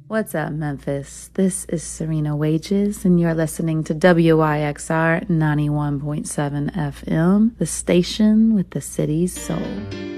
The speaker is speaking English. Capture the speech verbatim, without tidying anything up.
What's up, Memphis? This is Serena Wages, and you're listening to W I X R ninety-one point seven F M, the station with the city's soul.